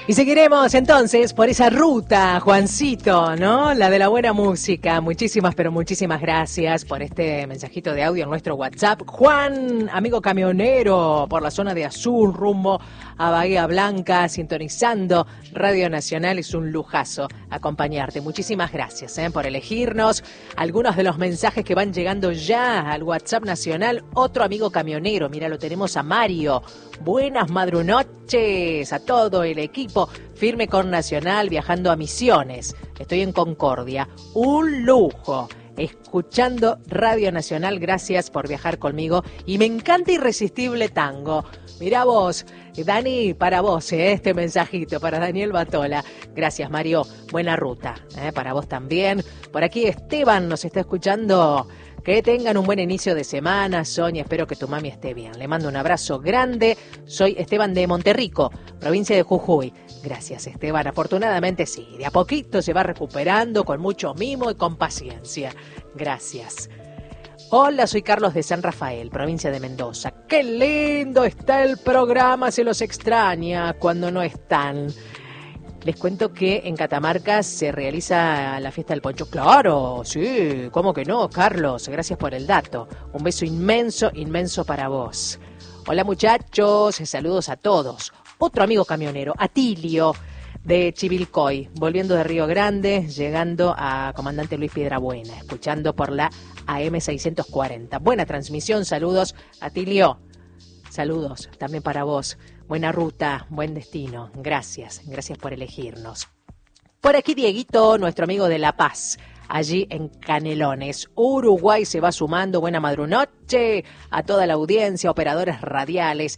Y seguiremos entonces por esa ruta, Juancito, ¿no? La de la buena música. Muchísimas, pero muchísimas gracias por este mensajito de audio en nuestro WhatsApp. Juan, amigo camionero, por la zona de Azul, rumbo a Bahía Blanca, sintonizando Radio Nacional. Es un lujazo acompañarte. Muchísimas gracias por elegirnos. Algunos de los mensajes que van llegando ya al WhatsApp nacional. Otro amigo camionero, mira, lo tenemos a Mario. Buenas madrunoches a todo el equipo. Firme con Nacional, viajando a Misiones. Estoy en Concordia. Un lujo. Escuchando Radio Nacional, gracias por viajar conmigo. Y me encanta Irresistible Tango. Mirá vos, Dani, para vos, este mensajito, para Daniel Batola. Gracias, Mario. Buena ruta, para vos también. Por aquí Esteban nos está escuchando. Que tengan un buen inicio de semana, Sonia, espero que tu mami esté bien. Le mando un abrazo grande. Soy Esteban de Monterrico, provincia de Jujuy. Gracias, Esteban. Afortunadamente sí, de a poquito se va recuperando con mucho mimo y con paciencia. Gracias. Hola, soy Carlos de San Rafael, provincia de Mendoza. ¡Qué lindo está el programa! Se los extraña cuando no están. Les cuento que en Catamarca se realiza la fiesta del poncho. ¡Claro! Sí, ¿cómo que no, Carlos? Gracias por el dato. Un beso inmenso, inmenso para vos. Hola, muchachos. Saludos a todos. Otro amigo camionero, Atilio, de Chivilcoy, volviendo de Río Grande, llegando a Comandante Luis Piedrabuena, escuchando por la AM 640. Buena transmisión. Saludos, Atilio. Saludos también para vos. Buena ruta, buen destino. Gracias, gracias por elegirnos. Por aquí Dieguito, nuestro amigo de La Paz, allí en Canelones. Uruguay se va sumando. Buena madrunoche a toda la audiencia, operadores radiales,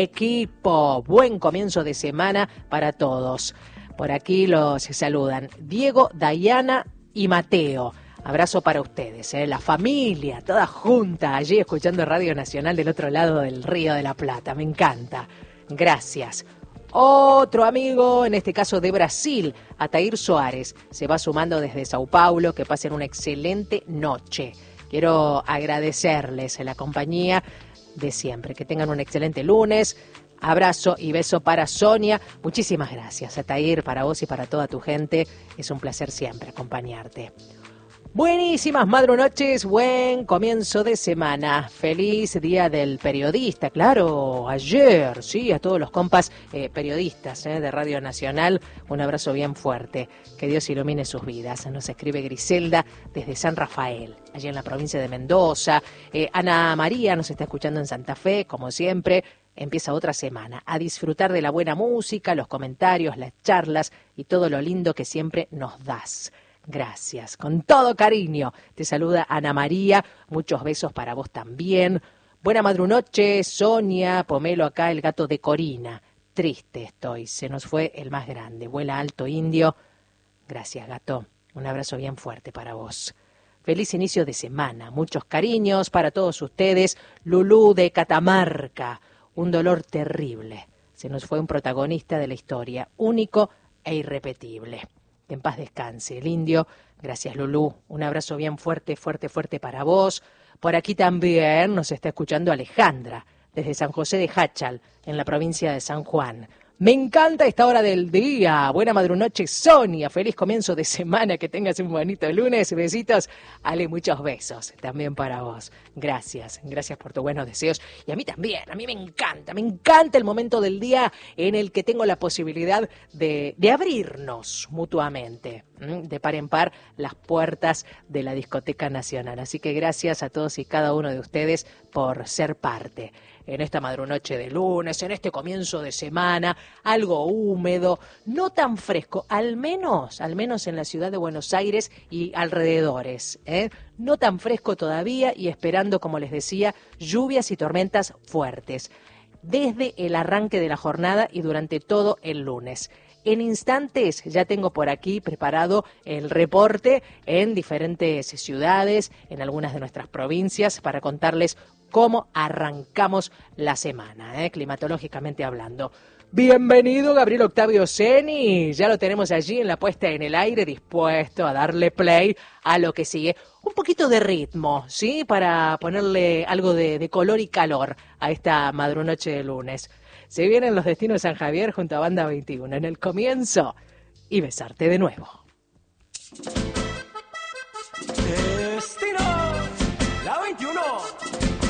equipo. Buen comienzo de semana para todos. Por aquí los saludan Diego, Dayana y Mateo. Abrazo para ustedes, la familia, toda junta, allí escuchando Radio Nacional del otro lado del Río de la Plata. Me encanta. Gracias. Otro amigo, en este caso de Brasil, Atair Soares, se va sumando desde Sao Paulo. Que pasen una excelente noche. Quiero agradecerles la compañía de siempre. Que tengan un excelente lunes. Abrazo y beso para Sonia. Muchísimas gracias, Atair, para vos y para toda tu gente. Es un placer siempre acompañarte. Buenísimas madrunoches, buen comienzo de semana. Feliz Día del Periodista, claro, ayer, sí, a todos los compas periodistas de Radio Nacional, un abrazo bien fuerte. Que Dios ilumine sus vidas. Nos escribe Griselda desde San Rafael, allí en la provincia de Mendoza. Ana María nos está escuchando en Santa Fe, como siempre. Empieza otra semana a disfrutar de la buena música, los comentarios, las charlas y todo lo lindo que siempre nos das. Gracias, con todo cariño. Te saluda Ana María, muchos besos para vos también. Buena madrunoche, Sonia, Pomelo acá, el gato de Corina. Triste estoy, se nos fue el más grande. Vuela alto, indio. Gracias, gato. Un abrazo bien fuerte para vos. Feliz inicio de semana, muchos cariños para todos ustedes. Lulú de Catamarca, un dolor terrible. Se nos fue un protagonista de la historia, único e irrepetible. En paz descanse, el indio. Gracias, Lulú. Un abrazo bien fuerte, fuerte, fuerte para vos. Por aquí también nos está escuchando Alejandra, desde San José de Jáchal, en la provincia de San Juan. Me encanta esta hora del día. Buena madrunoche, Sonia. Feliz comienzo de semana. Que tengas un bonito lunes. Besitos. Ale, muchos besos también para vos. Gracias. Gracias por tus buenos deseos. Y a mí también. A mí me encanta el momento del día en el que tengo la posibilidad de abrirnos mutuamente, de par en par, las puertas de la Discoteca Nacional. Así que gracias a todos y cada uno de ustedes por ser parte. En esta madrunoche de lunes, en este comienzo de semana, algo húmedo, no tan fresco, al menos en la ciudad de Buenos Aires y alrededores, no tan fresco todavía y esperando, como les decía, lluvias y tormentas fuertes, desde el arranque de la jornada y durante todo el lunes. En instantes ya tengo por aquí preparado el reporte en diferentes ciudades, en algunas de nuestras provincias, para contarles cómo arrancamos la semana, climatológicamente hablando. Bienvenido, Gabriel Octavio Ceni. Ya lo tenemos allí en la puesta en el aire, dispuesto a darle play a lo que sigue. Un poquito de ritmo, ¿sí? Para ponerle algo de color y calor a esta madrunoche de lunes. Se vienen los destinos de San Javier junto a Banda 21 en el comienzo y besarte de nuevo.